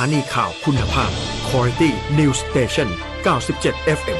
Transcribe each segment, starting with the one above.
านีข่าวคุณภาพ Quality News Station 97 FM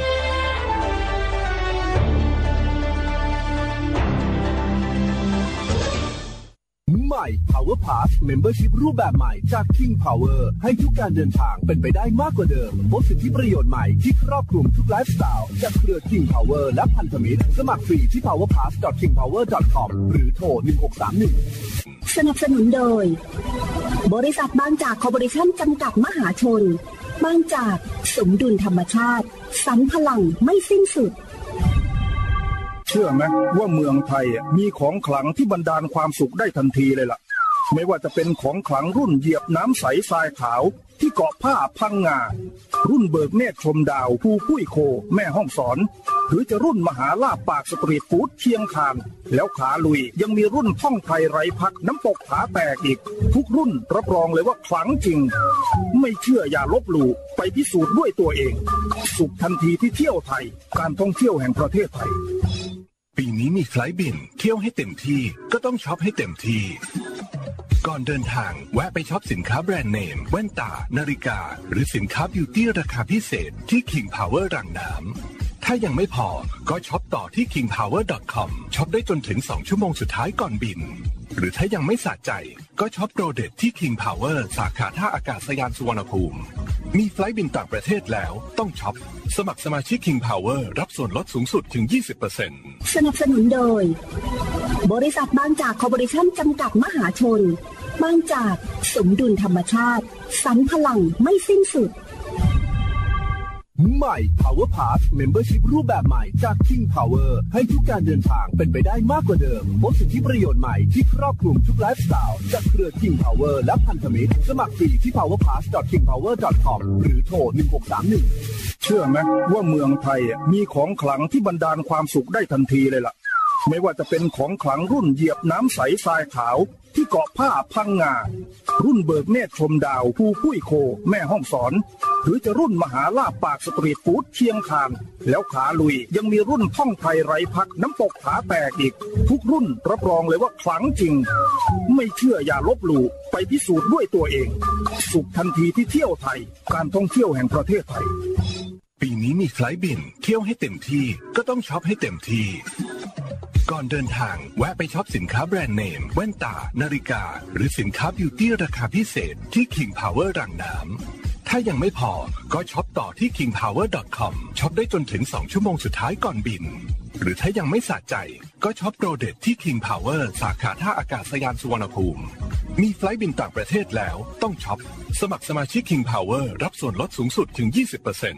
ใหม่ Power Pass Membership รูปแบบใหม่จาก King Power ให้ทุกการเดินทางเป็นไปได้มากกว่าเดิมพบสิทธิประโยชน์ใหม่ที่ครอบคลุมทุกไลฟ์สไตล์จากเครือ King Power และพันธมิตรสมัครฟรีที่ powerpass.kingpower.com หรือโทร1631 สนับสนุนโดยบริษัทบางจากคอร์ปอเรชั่นจำกัดมหาชนบางจากสมดุลธรรมชาติสรรพลังไม่สิ้นสุดเชื่อไหมว่าเมืองไทยมีของขลังที่บันดาลความสุขได้ทันทีเลยล่ะไม่ว่าจะเป็นของขลังรุ่นเหยียบน้ำใสทรายขาวที่เกาะผ้าพังงารุ่นเบิกเนตรชมดาวภูปุ้ยโคแม่ห้องสอนหรือจะรุ่นมหาลาภปากสตรีทฟู้ดเชียงคานแล้วขาลุยยังมีรุ่นท่องไทยไร้พักน้ำตกผาแตกอีกทุกรุ่นรับรองเลยว่าขลังจริงไม่เชื่ออย่าลบหลู่ไปพิสูจน์ด้วยตัวเองสุขทันทีที่เที่ยวไทยการท่องเที่ยวแห่งประเทศไทยปีนี้มีไฟล์บินเที่ยวให้เต็มที่ก็ต้องช็อปให้เต็มที่ก่อนเดินทางแวะไปช็อปสินค้าแบรนด์เนมแว่นตานาฬิกาหรือสินค้าบิวตี้ราคาพิเศษที่ King Power รังน้ำถ้ายังไม่พอก็ช็อปต่อที่ kingpower.com ช็อปได้จนถึง2ชั่วโมงสุดท้ายก่อนบินหรือถ้ายังไม่สะใจก็ช็อปโปรเด็ดที่ King Power สาขาท่าอากาศยานสุวรรณภูมิมีไฟล์บินต่างประเทศแล้วต้องช็อปสมัครสมาชิก King Power รับส่วนลดสูงสุดถึง 20% สนับสนุนโดยบริษัทบางจากคอร์ปอเรชั่นจำกัดมหาชนบางจากสมดุลธรรมชาติสรรพลังไม่สิ้นสุดใหม่ Power Pass Membership รูปแบบใหม่จาก King Power ให้ทุกการเดินทางเป็นไปได้มากกว่าเดิมพบสิทธิประโยชน์ใหม่ที่ครอบคลุมทุกไลฟ์สไตล์จากเครือ King Power และพันธมิตรสมัครฟรีที่ powerpass.kingpower.com หรือโทร1631 เชื่อไหมว่าเมืองไทยมีของขลังที่บันดาลความสุขได้ทันทีเลยล่ะไม่ว่าจะเป็นของขลังรุ่นเหยียบน้ำใสทรายขาวที่เกาะผ้าพังงารุ่นเบิกเนตรชมดาวภูปุ้ยโคแม่ห้องสอนหรือจะรุ่นมหาลาภปากสตรีทฟู้ดเชียงคานแล้วขาลุยยังมีรุ่นท่องไทยไร้พักน้ำตกผาแตกอีกทุกรุ่นรับรองเลยว่าขลังจริงไม่เชื่ออย่าลบหลู่ไปพิสูจน์ด้วยตัวเองสุขทันทีที่เที่ยวไทยการท่องเที่ยวแห่งประเทศไทยปีนี้มีไฟล์บินเที่ยวให้เต็มที่ก็ต้องช็อปให้เต็มที่ก่อนเดินทางแวะไปช็อปสินค้าแบรนด์เนมแว่นตานาฬิกาหรือสินค้าบิวตี้ราคาพิเศษที่ King Power รังน้ำถ้ายังไม่พอก็ช็อปต่อที่ kingpower.com ช็อปได้จนถึง2ชั่วโมงสุดท้ายก่อนบินหรือถ้ายังไม่สะใจก็ช็อปโปรเด็ดที่ King Power สาขาท่าอากาศยานสุวรรณภูมิมีไฟล์บินต่างประเทศแล้วต้องช็อปสมัครสมาชิก King Power รับส่วนลดสูงสุดถึง 20%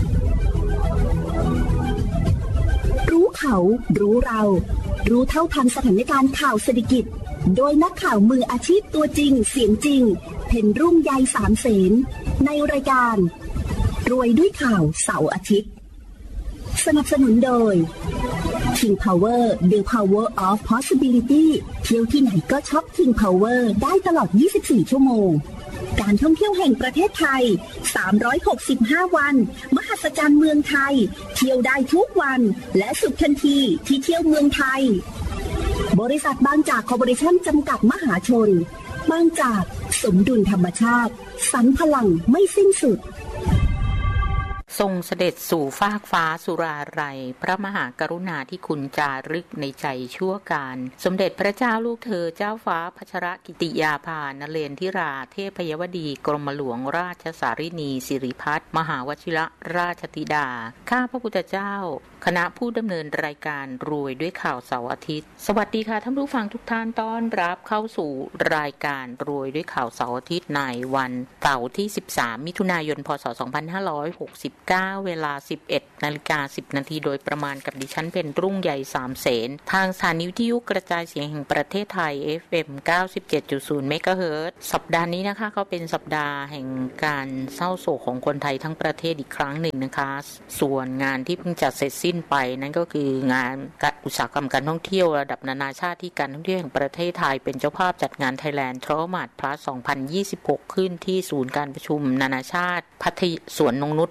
รู้เขารู้เรารู้เท่าทันสถานการณ์ข่าวเศรษฐกิจโดยนักข่าวมืออาชีพตัวจริงเสียงจริงเพ็ญรุ่งใยสามเสนในรายการรวยด้วยข่าวเสาร์อาทิตย์สนับสนุนโดย King Power The Power of Possibility เที่ยวที่ไหนก็ช็อป King Power ได้ตลอด24ชั่วโมงการท่องเที่ยวแห่งประเทศไทย365วันมหัศจรรย์เมืองไทยเที่ยวได้ทุกวันและสุดทันทีที่เที่ยวเมืองไทยบริษัทบางจากคอร์ปอเรชั่นจำกัดมหาชนบางจากสมดุลธรรมชาติสรรพลังไม่สิ้นสุดทรงเสด็จสู่ฟากฟ้าสุราลัยพระมหากรุณาธิคุณจารึกในใจชั่วการสมเด็จพระเจ้าลูกเธอเจ้าฟ้าพัชรกิติยาภานเรนทิราเทพยวดีกรมหลวงราชสารินีสิริพัฒน์มหาวชิรราชธิดาข้าพระพุทธเจ้าคณะผู้ดำเนินรายการรวยด้วยข่าวเสาร์อาทิตย์สวัสดีค่ะท่านผู้ฟังทุกท่านต้อนรับเข้าสู่รายการรวยด้วยข่าวเสาร์อาทิตย์ในวันเสาร์ที่13มิถุนายนพศ2569เวลา 11:10 น.โดยประมาณกับดิฉันเป็นรุ่งใหญ่สามเสนทางสถานีวิทยุกระจายเสียงแห่งประเทศไทย FM 97.0 เมกะเฮิรตซ์สัปดาห์นี้นะคะก็เป็นสัปดาห์แห่งการเศร้าโศกของคนไทยทั้งประเทศอีกครั้งหนึ่งนะคะส่วนงานที่เพิ่งจะเสร็จสิ้นไปนั่นก็คืองานอุตสาหกรรมการท่องเที่ยวระดับนานาชาติที่การท่องเที่ยวแห่งประเทศไทยเป็นเจ้าภาพจัดงาน Thailand Trauma Plus 2026 ขึ้นที่ศูนย์การประชุมนานาชาติสวนนงนุชพัทยา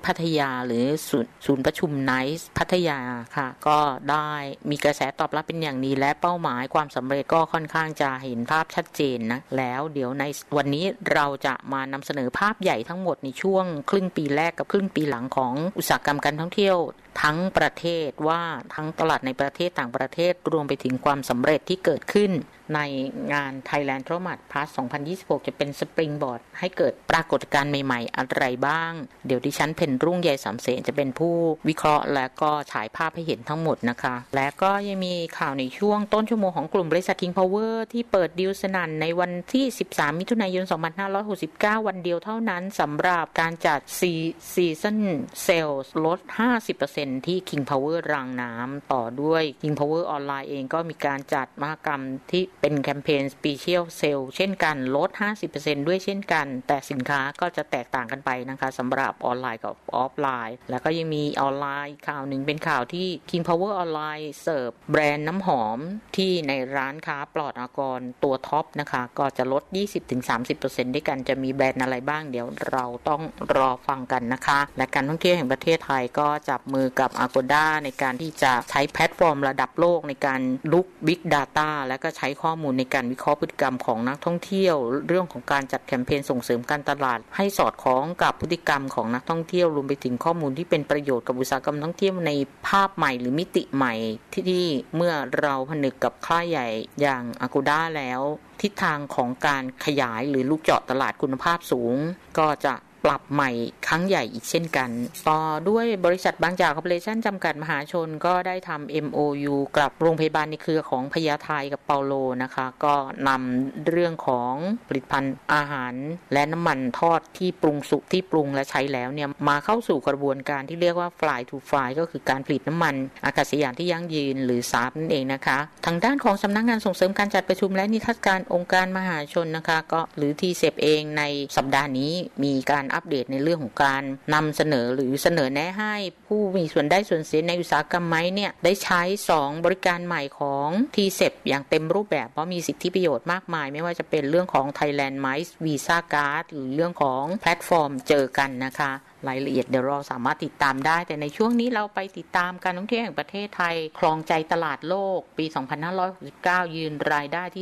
าหรือศูนย์ประชุมไนท์พัทยาค่ะก็ได้มีกระแสตอบรับเป็นอย่างดีและเป้าหมายความสำเร็จก็ค่อนข้างจะเห็นภาพชัดเจนนะแล้วเดี๋ยวในวันนี้เราจะมานำเสนอภาพใหญ่ทั้งหมดในช่วงครึ่งปีแรกกับครึ่งปีหลังของอุตสาหกรรมการท่องเที่ยวทั้งประเทศว่าทั้งตลาดในประเทศต่างประเทศรวมไปถึงความสำเร็จที่เกิดขึ้นในงาน Thailand Trailmart Plus 2026 จะเป็นสปริงบอร์ดให้เกิดปรากฏการณ์ใหม่ๆอะไรบ้างเดี๋ยวดิฉันเพ็ญรุ่งใยสามเสนจะเป็นผู้วิเคราะห์และก็ฉายภาพให้เห็นทั้งหมดนะคะและก็ยังมีข่าวในช่วงต้นชั่วโมงของกลุ่มบริษัท King Power ที่เปิดดีลสนั่นในวันที่13มิถุนายน2569วันเดียวเท่านั้นสำหรับการจัดSeason Sales ลด 50% ที่ King Power รางน้ำต่อด้วย King Power ออนไลน์เองก็มีการจัดมหกรรมที่เป็นแคมเปญ Special Sale เช่นกันลด 50% ด้วยเช่นกันแต่สินค้าก็จะแตกต่างกันไปนะคะสำหรับออนไลน์กับออฟไลน์แล้วก็ยังมีออนไลน์ข่าวหนึ่งเป็นข่าวที่ King Power ออนไลน์เสิร์ฟแบรนด์น้ำหอมที่ในร้านค้าปลอดแอลกอฮอล์ตัวท็อปนะคะก็จะลด 20-30% ด้วยกันจะมีแบรนด์อะไรบ้างเดี๋ยวเราต้องรอฟังกันนะคะและการท่องเที่ยวแห่งประเทศไทยก็จับมือกับ Agoda ในการที่จะใช้แพลตฟอร์มระดับโลกในการลุก Big Data และก็ใช้ข้อมูลในการวิเคราะห์พฤติกรรมของนักท่องเที่ยวเรื่องของการจัดแคมเปญส่งเสริมการตลาดให้สอดคล้องกับพฤติกรรมของนักท่องเที่ยวรวมไปถึงข้อมูลที่เป็นประโยชน์กับอุตสาหกรรมท่องเที่ยวในภาพใหม่หรือมิติใหม่ที่เมื่อเราผนึกกับค่ายใหญ่อย่าง Agoda แล้วทิศทางของการขยายหรือลูกเจาะตลาดคุณภาพสูงก็จะปรับใหม่ครั้งใหญ่อีกเช่นกันต่อด้วยบริษัทบางจากคอร์ปอเรชั่นจำกัดมหาชนก็ได้ทำ MOU กับโรงพยาบาลในเครือของพญาไทกับเปาโลนะคะก็นำเรื่องของผลิตภัณฑ์อาหารและน้ำมันทอดที่ปรุงสุกที่ปรุงและใช้แล้วเนี่ยมาเข้าสู่กระบวนการที่เรียกว่า Fly to Fly ก็คือการผลิตน้ำมันอากาศยานที่ยั่งยืนหรือ SAF นั่นเองนะคะทางด้านของสำนักงานส่งเสริมการจัดประชุมและนิทรรศการองค์การมหาชนนะคะก็หรือ TCEP เองในสัปดาห์นี้มีการอัปเดตในเรื่องของการนำเสนอหรือเสนอแนะให้ผู้มีส่วนได้ส่วนเสียในอุตสาหกรรมไม้เนี่ยได้ใช้2บริการใหม่ของ TCEP อย่างเต็มรูปแบบเพราะมีสิทธิประโยชน์มากมายไม่ว่าจะเป็นเรื่องของ Thailand Miles Visa Card หรือเรื่องของแพลตฟอร์มเจอกันนะคะรายละเอียดเดี๋ยวเราสามารถติดตามได้แต่ในช่วงนี้เราไปติดตามการท่องเที่ยวแห่งประเทศไทยครองใจตลาดโลกปี 2569 ยืนรายได้ที่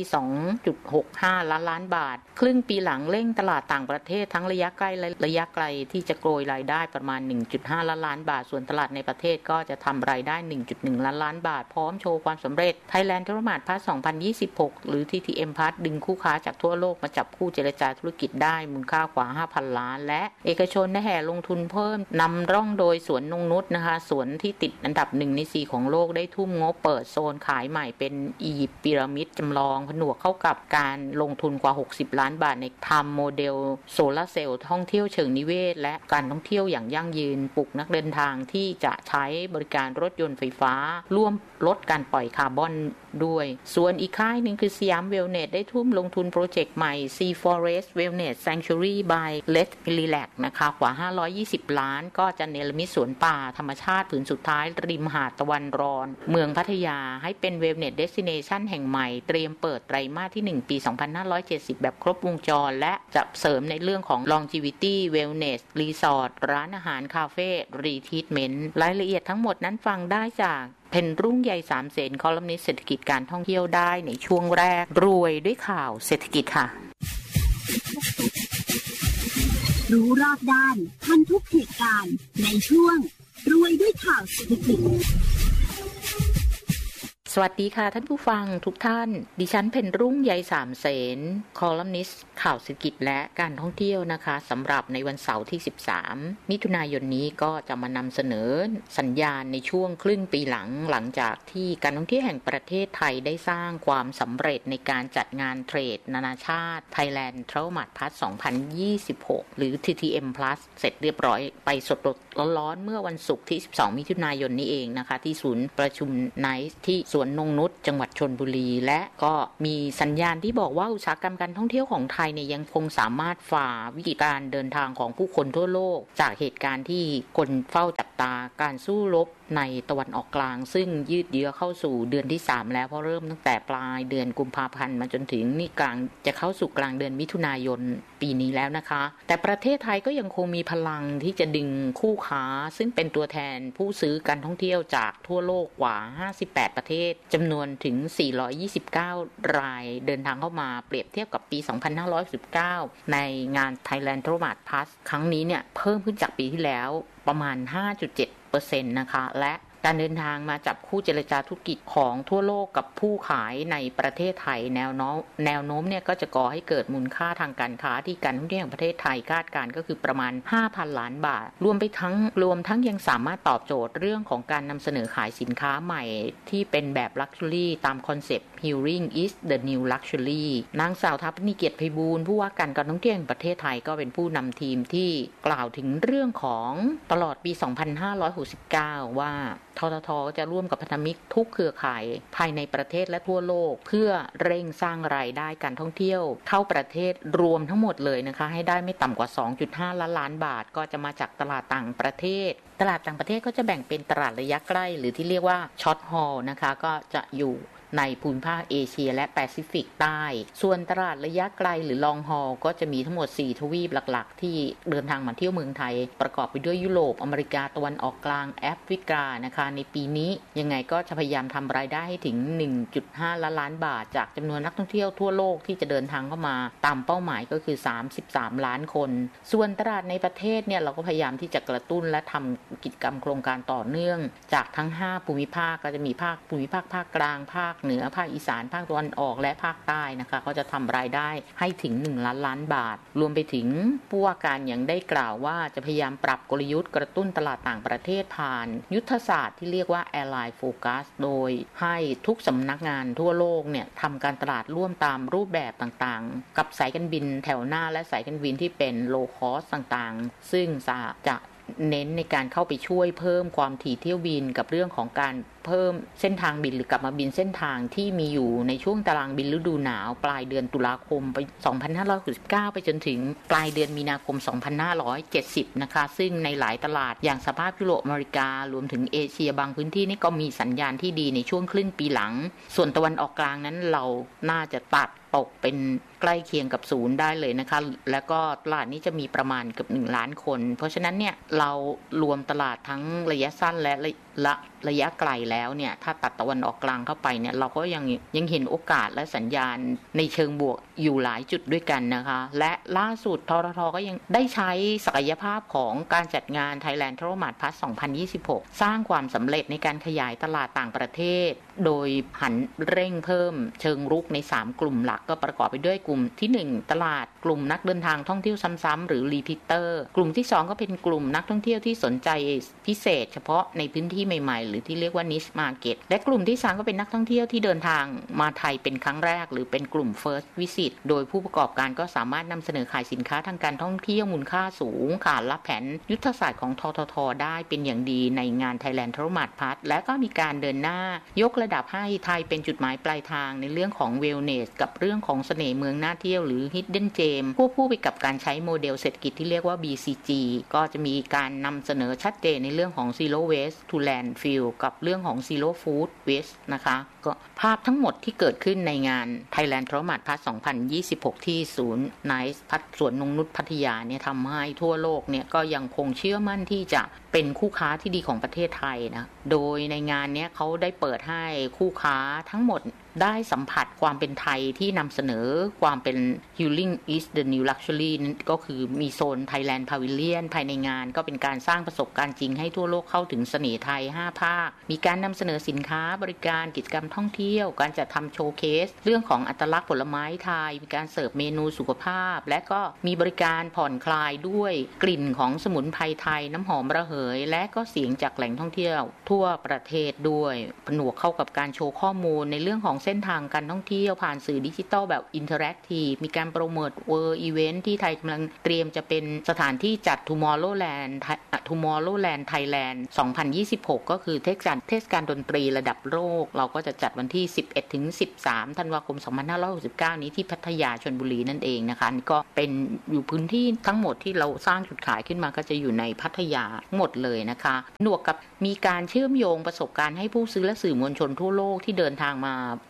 2.65 ล้านบาทครึ่งปีหลังเร่งตลาดต่างประเทศทั้งระยะใกล้และระยะไกลที่จะโกยรายได้ประมาณ 1.5 ล้านบาทส่วนตลาดในประเทศก็จะทำรายได้ 1.1 ล้านบาทพร้อมโชว์ความสำเร็จ Thailand Trailmart Plus 2026 หรือ TTM Plus ดึงคู่ค้าจากทั่วโลกมาจับคู่เจรจาธุรกิจได้มูลค่ากว่า 5,000 ล้านและเอกชนได้แห่ลงทุนเพิ่มนำร่องโดยสวนนงนุชนะคะสวนที่ติดอันดับ1ใน4ของโลกได้ทุ่มงบเปิดโซนขายใหม่เป็นอียิปต์พีระมิดจำลองผนวกเข้ากับการลงทุนกว่า60ล้านบาทในทำโมเดลโซลาร์เซลล์ท่องเที่ยวเชิงนิเวศและการท่องเที่ยวอย่างยั่งยืนปลุกนักเดินทางที่จะใช้บริการรถยนต์ไฟฟ้าร่วมลดการปล่อยคาร์บอนด้วยส่วนอีกค่ายหนึ่งคือสยามเวลเนสได้ทุ่มลงทุนโปรเจกต์ใหม่ Sea Forest Wellness Sanctuary by Let's Relax นะคะกว่า520ล้านก็จะเนรมิตสวนป่าธรรมชาติผืนสุดท้ายริมหาดตะวันร้อนเมืองพัทยาให้เป็น Wellness Destination แห่งใหม่เตรียมเปิดไตรมาสที่1ปี2570แบบครบวงจรและจะเสริมในเรื่องของ Longevity Wellness Resort ร้านอาหารคาเฟ่ Retreatment รายละเอียดทั้งหมดนั้นฟังได้จากเพ็ญรุ่งใยสามเสนคอลัมนิสต์เศรษฐกิจการท่องเที่ยวได้ในช่วงแรกรวยด้วยข่าวเศรษฐกิจค่ะรู้รอบด้านทันทุกเหตุการณ์ในช่วงรวยด้วยข่าวเศรษฐกิจสวัสดีค่ะท่านผู้ฟังทุกท่านดิฉันเพ็ญรุ่งใยสามเสนคอลัมนิสต์ข่าวเศรษฐกิจและการท่องเที่ยวนะคะสำหรับในวันเสาร์ที่13มิถุนายนนี้ก็จะมานำเสนอสัญญาณในช่วงครึ่งปีหลังจากที่การท่องเที่ยวแห่งประเทศไทยได้สร้างความสำเร็จในการจัดงานเทรดนานาชาติ Thailand Trailmart Plus 2026 หรือ TTM Plus เสร็จเรียบร้อยไปสดร้อนๆเมื่อวันศุกร์ที่12มิถุนายนนี้เองนะคะที่ศูนย์ประชุมไนท์ที่สวนนงนุชจังหวัดชลบุรีและก็มีสัญญาณที่บอกว่าอุตสาหกรรมการท่องเที่ยวของไทยเนี่ยยังคงสามารถฝ่าวิกฤตการเดินทางของผู้คนทั่วโลกจากเหตุการณ์ที่คนเฝ้าจับตาการสู้รบในตะวันออกกลางซึ่งยืดเยื้อเข้าสู่เดือนที่3แล้วเพราะเริ่มตั้งแต่ปลายเดือนกุมภาพันธ์มาจนถึงนี่จะเข้าสู่กลางเดือนมิถุนายนปีปีนี้แล้วนะคะแต่ประเทศไทยก็ยังคงมีพลังที่จะดึงคู่ค้าซึ่งเป็นตัวแทนผู้ซื้อการท่องเที่ยวจากทั่วโลกกว่า58ประเทศจำนวนถึง429รายเดินทางเข้ามาเปรียบเทียบกับปี2519ในงาน Thailand Travel Plus ครั้งนี้เนี่ยเพิ่มขึ้นจากปีที่แล้วประมาณ 5.7% นะคะและการเดินทางมาจับคู่เจรจาธุรกิจของทั่วโลกกับผู้ขายในประเทศไทยแนวโน้มเนี่ยก็จะก่อให้เกิดมูลค่าทางการค้าที่การท่องเที่ยวแห่งประเทศไทยคาดการณ์ก็คือประมาณ 5,000 ล้านบาทรวมทั้งยังสามารถตอบโจทย์เรื่องของการนำเสนอขายสินค้าใหม่ที่เป็นแบบ Luxury ตามคอนเซปต์ Healing is the new luxury นางสาวทัพนิเกียรติไพบูลย์ผู้ว่าการการท่องเที่ยวแห่งประเทศไทยก็เป็นผู้นำทีมที่กล่าวถึงเรื่องของตลอดปี 2569 ว่าททท.จะร่วมกับพันธมิตรทุกเครือข่ายภายในประเทศและทั่วโลกเพื่อเร่งสร้างรายได้การท่องเที่ยวเข้าประเทศรวมทั้งหมดเลยนะคะให้ได้ไม่ต่ำกว่า 2.5 ล้านบาทก็จะมาจากตลาดต่างประเทศตลาดต่างประเทศก็จะแบ่งเป็นตลาดระยะใกล้หรือที่เรียกว่าช็อตฮอลนะคะก็จะอยู่ในภูมิภาคเอเชียและแปซิฟิกใต้ส่วนตลาดระยะไกลหรือลองฮอลก็จะมีทั้งหมด4ทวีปหลักๆที่เดินทางมาเที่ยวเมืองไทยประกอบไปด้วยยุโรปอเมริกาตะวันออกกลางแอฟริกานะคะในปีนี้ยังไงก็จะพยายามทำรายได้ให้ถึง 1.5 ล้านบาทจากจำนวนนักท่องเที่ยวทั่วโลกที่จะเดินทางเข้ามาตามเป้าหมายก็คือ33ล้านคนส่วนตลาดในประเทศเนี่ยเราก็พยายามที่จะกระตุ้นและทำกิจกรรมโครงการต่อเนื่องจากทั้ง5ภูมิภาคก็จะมีภูมิภาคภาคกลางภาคเหนือภาคอีสานภาคตะวันออกและภาคใต้นะคะก็จะทำรายได้ให้ถึง1 ล้านบาทรวมไปถึงผู้ว่าการยังได้กล่าวว่าจะพยายามปรับกลยุทธ์กระตุ้นตลาดต่างประเทศผ่านยุทธศาสตร์ที่เรียกว่า Airline Focus โดยให้ทุกสำนักงานทั่วโลกเนี่ยทำการตลาดร่วมตามรูปแบบต่างๆกับสายการบินแถวหน้าและสายการบินที่เป็น low cost ต่างๆซึ่งจะเน้นในการเข้าไปช่วยเพิ่มความถี่เที่ยวบินกับเรื่องของการเพิ่มเส้นทางบินหรือกลับมาบินเส้นทางที่มีอยู่ในช่วงตารางบินฤดูหนาวปลายเดือนตุลาคมไป2569ไปจนถึงปลายเดือนมีนาคม2570นะคะซึ่งในหลายตลาดอย่างสภาพยุโรปอเมริการวมถึงเอเชียบางพื้นที่นี่ก็มีสัญญาณที่ดีในช่วงครึ่งปีหลังส่วนตะวันออกกลางนั้นเราน่าจะตัดตกเป็นใกล้เคียงกับศูนย์ได้เลยนะคะแล้วก็ตลาดนี้จะมีประมาณเกือบ1 ล้านคนเพราะฉะนั้นเนี่ยเรารวมตลาดทั้งระยะสั้นและระยะไกลแล้วเนี่ยถ้าตัดตะวันออกกลางเข้าไปเนี่ยเราก็ยังเห็นโอกาสและสัญญาณในเชิงบวกอยู่หลายจุดด้วยกันนะคะและล่าสุดททท.ก็ยังได้ใช้ศักยภาพของการจัดงาน Thailand Travel Plus 2026 สร้างความสำเร็จในการขยายตลาดต่างประเทศโดยหันเร่งเพิ่มเชิงรุกใน3กลุ่มหลักก็ประกอบไปด้วยกลุ่มที่1ตลาดกลุ่มนักเดินทางท่องเที่ยวซ้ำๆหรือ Repeater กลุ่มที่2ก็เป็นกลุ่มนักท่องเที่ยวที่สนใจพิเศษเฉพาะในพื้นที่ใหม่ๆหรือที่เรียกว่า Niche Market และกลุ่มที่3ก็เป็นนักท่องเที่ยวที่เดินทางมาไทยเป็นครั้งแรกหรือเป็นกลุ่ม First Visit โดยผู้ประกอบการก็สามารถนำเสนอขายสินค้าทางการท่องเที่ยวมูลค่าสูงขานรับแผนยุทธศาสตร์ของททท.ได้เป็นอย่างดีในงาน Thailand Travel Plus และก็มีการเดินหน้ายกระดับให้ไทยเป็นจุดหมายปลายทางในเรื่องของ Wellness กับเรื่องของเสน่ห์เมืองน่าเที่ยวหรือ Hidden Gem ควบคู่ไปกับการใช้โมเดลเศรษฐกิจที่เรียกว่า BCG ก็จะมีการนำเสนอชัดเจนในเรื่องของ Zero Waste to Landfill กับเรื่องของ Zero Food Waste นะคะก็ภาพทั้งหมดที่เกิดขึ้นในงาน Thailand Travel Plus 2026 ที่ศูนย์ Nice สวนนงนุชพัทยาเนี่ยทำให้ทั่วโลกเนี่ยก็ยังคงเชื่อมั่นที่จะเป็นคู่ค้าที่ดีของประเทศไทยนะโดยในงานนี้เขาได้เปิดให้คู่ค้าทั้งหมดได้สัมผัสความเป็นไทยที่นำเสนอความเป็น Healing is the new luxury นั่นก็คือมีโซน Thailand Pavilion ภายในงานก็เป็นการสร้างประสบการณ์จริงให้ทั่วโลกเข้าถึงเสน่ห์ไทย5ภาคมีการนำเสนอสินค้าบริการกิจกรรมท่องเที่ยวการจัดทำโชว์เคสเรื่องของอัตลักษณ์ผลไม้ไทยมีการเสิร์ฟเมนูสุขภาพและก็มีบริการผ่อนคลายด้วยกลิ่นของสมุนไพรไทยน้ำหอมระเหยและก็เสียงจากแหล่งท่องเที่ยวทั่วประเทศด้วยผนวกเข้ากับการโชว์ข้อมูลในเรื่องของเส้นทางการท่องเที่ยวผ่านสื่อดิจิทัลแบบอินเทอร์แอคทีฟมีการโปรโมทเวิร์อีเวนท์ที่ไทยกำลังเตรียมจะเป็นสถานที่จัด Tomorrowland Thailand 2026 ก็คือเทศกาลดนตรีระดับโลกเราก็จะจัดวันที่ 11-13 ธันวาคม 2569 นี้ที่พัทยาชลบุรีนั่นเองนะคะนี่ก็เป็นอยู่พื้นที่ทั้งหมดที่เราสร้างจุดขายขึ้นมาก็จะอยู่ในพัทยาหมดเลยนะคะหนวกกับมีการเชื่อมโยงประสบการณ์ให้ผู้ซื้อและสื่อมวลชนทั่วโลกที่เดินทางมา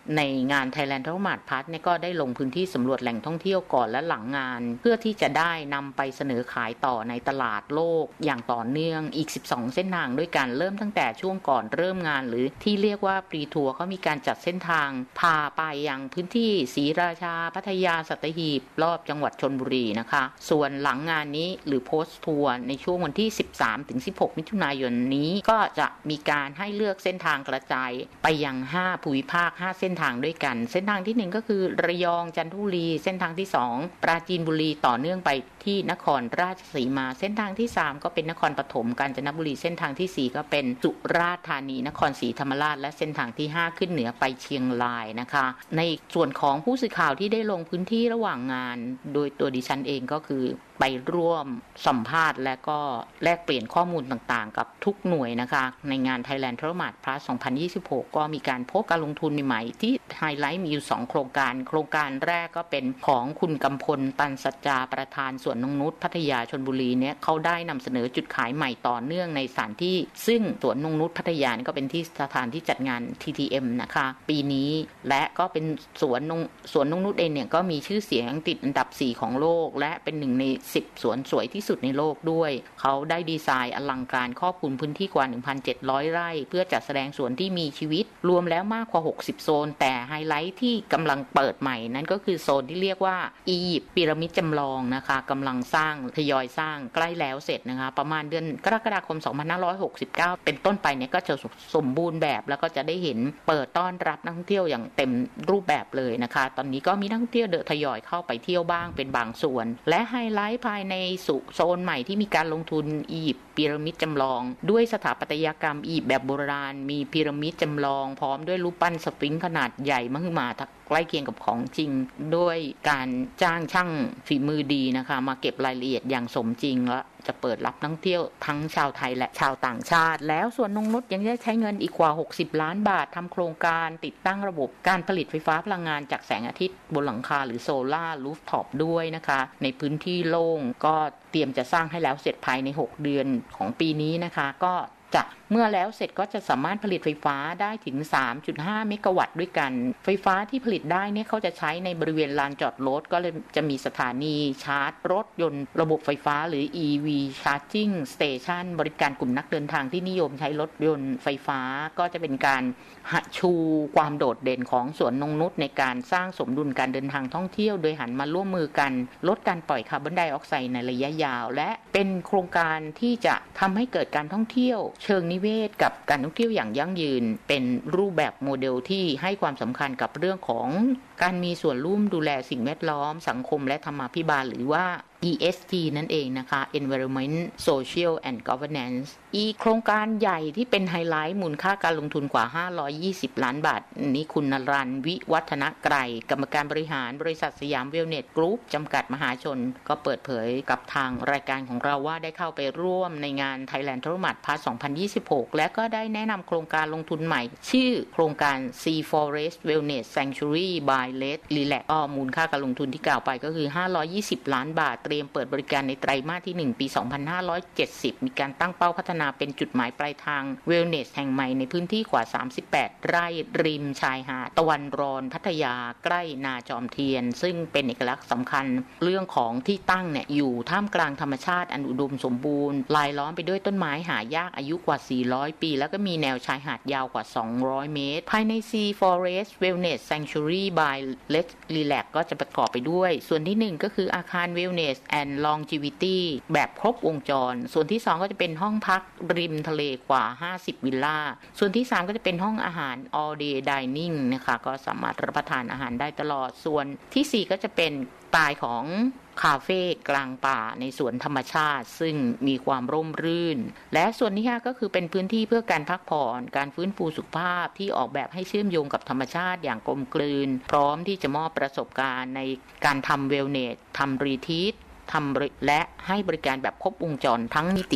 ในงาน Thailand Travel Pass เนี่ยก็ได้ลงพื้นที่สำรวจแหล่งท่องเที่ยวก่อนและหลังงานเพื่อที่จะได้นำไปเสนอขายต่อในตลาดโลกอย่างต่อเนื่องอีก12เส้นทางด้วยกันเริ่มตั้งแต่ช่วงก่อนเริ่มงานหรือที่เรียกว่าปรีทัวร์เขามีการจัดเส้นทางพาไปยังพื้นที่ศรีราชาพัทยาสัตหีบรอบจังหวัดชลบุรีนะคะส่วนหลังงานนี้หรือโพสต์ทัวร์ในช่วงวันที่ 13-16 มิถุนายนนี้ก็จะมีการให้เลือกเส้นทางกระจายไปยัง5ภูมิภาค5เส้นทางด้วยกันเส้นทางที่1ก็คือระยองจันทบุรีเส้นทางที่2ปราจีนบุรีต่อเนื่องไปที่นครราชสีมาเส้นทางที่3ก็เป็นนครปฐมกาญจนบุรีเส้นทางที่4ก็เป็นสุราษฎร์ธานีนครศรีธรรมราชและเส้นทางที่5ขึ้นเหนือไปเชียงรายนะคะในส่วนของผู้สื่อข่าวที่ได้ลงพื้นที่ระหว่างงานโดยตัวดิฉันเองก็คือไปร่วมสัมภาษณ์และก็แลกเปลี่ยนข้อมูลต่างๆกับทุกหน่วยนะคะในงาน Thailand Travel Pass 2026 ก็มีการพบการลงทุนใหม่ๆที่ไฮไลท์มีอยู่2โครงการแรกก็เป็นของคุณกำพลตันสัจจาประธานสวนนงนุชพัทยาชลบุรีเนี่ยเขาได้นำเสนอจุดขายใหม่ต่อเนื่องในสถานที่ซึ่งสวนนงนุชพัทยาก็เป็นที่สถานที่จัดงาน TTM นะคะปีนี้และก็เป็นสวนนงนุชเองเนี่ยก็มีชื่อเสียงติดอันดับ4ของโลกและเป็นหนึ่งใน10สวนสวยที่สุดในโลกด้วยเขาได้ดีไซน์อลังการครอบคลุมพื้นที่กว่า 1,700 ไร่เพื่อจัดแสดงสวนที่มีชีวิตรวมแล้วมากกว่า60โซนแต่ไฮไลท์ที่กำลังเปิดใหม่นั้นก็คือโซนที่เรียกว่าอียิปต์พีระมิดจำลองนะคะกำลังสร้างทยอยสร้างใกล้แล้วเสร็จนะคะประมาณเดือนกรกฎาคม2569เป็นต้นไปเนี่ยก็จะสมบูรณ์แบบแล้วก็จะได้เห็นเปิดต้อนรับนักท่องเที่ยวอย่างเต็มรูปแบบเลยนะคะตอนนี้ก็มีนักท่องเที่ยวทยอยเข้าไปเที่ยวบ้างเป็นบางส่วนและไฮไลท์ภายในโซนใหม่ที่มีการลงทุนอียิปต์พีระมิดจำลองด้วยสถาปัตยกรรมอียิปต์แบบโบราณมีพีระมิดจำลองพร้อมด้วยรูปปั้นสฟิงซ์ขนาดใหญ่มหึมาใกล้เคียงกับของจริงด้วยการจ้างช่างฝีมือดีนะคะมาเก็บรายละเอียดอย่างสมจริงและจะเปิดรับนักท่องเที่ยวทั้งชาวไทยและชาวต่างชาติแล้วส่วนนงนุชยังได้ใช้เงินอีกกว่า60ล้านบาททำโครงการติดตั้งระบบการผลิตไฟฟ้าพลังงานจากแสงอาทิตย์บนหลังคาหรือโซล่ารูฟท็อปด้วยนะคะในพื้นที่โล่งก็เตรียมจะสร้างให้แล้วเสร็จภายใน6เดือนของปีนี้นะคะก็จะเมื่อแล้วเสร็จก็จะสามารถผลิตไฟฟ้าได้ถึง 3.5 เมกะวัตต์ด้วยกันไฟฟ้าที่ผลิตได้เนี่ยเขาจะใช้ในบริเวณลานจอดรถก็เลยจะมีสถานีชาร์จรถยนต์ระบบไฟฟ้าหรือ EV Charging Station บริการกลุ่มนักเดินทางที่นิยมใช้รถยนต์ไฟฟ้าก็จะเป็นการชูความโดดเด่นของสวนนงนุชในการสร้างสมดุลการเดินทางท่องเที่ยวโดยหันมาร่วมมือกันลดการปล่อยคาร์บอนไดออกไซด์ในระยะยาวและเป็นโครงการที่จะทำให้เกิดการท่องเที่ยวเชิงนิเวศกับการท่องเที่ยวอย่างยั่งยืนเป็นรูปแบบโมเดลที่ให้ความสำคัญกับเรื่องของการมีส่วนร่วมดูแลสิ่งแวดล้อมสังคมและธรรมาภิบาลหรือว่า ESG นั่นเองนะคะ Environment Social and Governance อีกโครงการใหญ่ที่เป็นไฮไลท์มูลค่าการลงทุนกว่า520ล้านบาทนี้คุณนรันทร์วิวัฒนไกรกรรมการบริหารบริษัทสยามเวลเนสกรุ๊ปจำกัดมหาชนก็เปิดเผยกับทางรายการของเราว่าได้เข้าไปร่วมในงาน Thailand Travel Pass 2026 และก็ได้แนะนำโครงการลงทุนใหม่ชื่อโครงการ Sea Forest Wellness Sanctuary by Let Relax มูลค่าการลงทุนที่กล่าวไปก็คือ520ล้านบาทเตรียมเปิดบริการในไตรมาสที่1ปี2570มีการตั้งเป้าพัฒนาเป็นจุดหมายปลายทางเวลเนสแห่งใหม่ในพื้นที่กว่า38ไร่ริมชายหาดตะวันรอนพัทยาใกล้นาจอมเทียนซึ่งเป็นเอกลักษณ์สำคัญเรื่องของที่ตั้งเนี่ยอยู่ท่ามกลางธรรมชาติอันอุดมสมบูรณ์รายล้อมไปด้วยต้นไม้หายากอายุกว่า400ปีแล้วก็มีแนวชายหาดยาวกว่า200เมตรภายใน Sea Forest Wellness Sanctuary by Let Relax ก็จะประกอบไปด้วยส่วนที่1ก็คืออาคาร Wellness and Longevity แบบครบวงจรส่วนที่2ก็จะเป็นห้องพักริมทะเลกว่า50วิลล่าส่วนที่3ก็จะเป็นห้องอาหาร all day dining นะคะก็สามารถรับประทานอาหารได้ตลอดส่วนที่4ก็จะเป็นสไตล์ของคาเฟ่กลางป่าในสวนธรรมชาติซึ่งมีความร่มรื่นและส่วนที่5ก็คือเป็นพื้นที่เพื่อการพักผ่อนการฟื้นฟูสุขภาพที่ออกแบบให้เชื่อมโยงกับธรรมชาติอย่างกลมกลืนพร้อมที่จะมอบประสบการณ์ในการทำเวลเนสทำรีทรีทและให้บริการแบบครบวงจรทั้งมิติ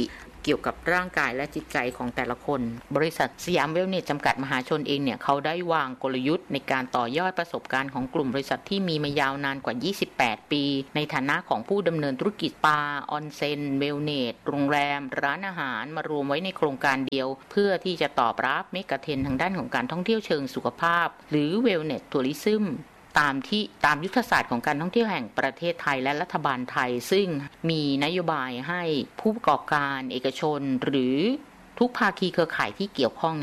กี่ยวกับร่างกายและจิตใจของแต่ละคนบริษัทสยามเวลเนสจำกัดมหาชนเองเนี่ยเขาได้วางกลยุทธ์ในการต่อยอดประสบการณ์ของกลุ่มบริษัทที่มีมายาวนานกว่า28ปีในฐานะของผู้ดำเนินธุรกิจสปาออนเซ็นเวลเนสโรงแรมร้านอาหารมารวมไว้ในโครงการเดียวเพื่อที่จะตอบรับเมกะเทรนด์ทางด้านของการท่องเที่ยวเชิงสุขภาพหรือเวลเนสทัวริซึมตามยุทธศาสตร์ของการท่องเที่ยวแห่งประเทศไทยและรัฐบาลไทยซึ่งมีนโยบายให้ผู้ประกอบการเอกชนหรือทุกภาคีเครือข่ายที่เกี่ยวข้อง